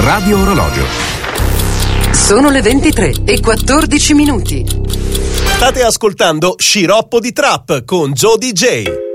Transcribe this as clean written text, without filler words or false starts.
Radio Orologio. Sono le 23:14. State ascoltando Sciroppo di Trap con Joe DJ.